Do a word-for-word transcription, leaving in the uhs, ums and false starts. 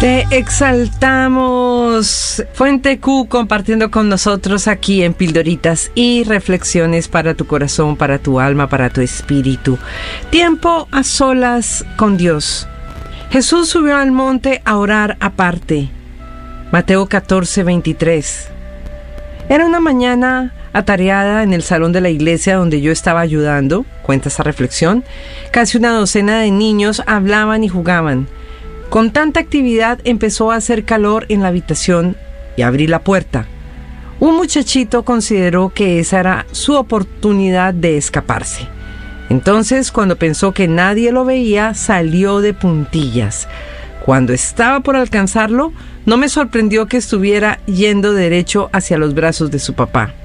Te exaltamos. Fuente Q compartiendo con nosotros aquí en Pildoritas y reflexiones para tu corazón, para tu alma, para tu espíritu. Tiempo a solas con Dios. Jesús subió al monte a orar aparte. Mateo catorce, veintitrés. Era una mañana atareada en el salón de la iglesia donde yo estaba ayudando, cuenta esa reflexión. Casi una docena de niños hablaban y jugaban. Con tanta actividad empezó a hacer calor en la habitación y abrí la puerta. Un muchachito consideró que esa era su oportunidad de escaparse. Entonces, cuando pensó que nadie lo veía, salió de puntillas. Cuando estaba por alcanzarlo, no me sorprendió que estuviera yendo derecho hacia los brazos de su papá.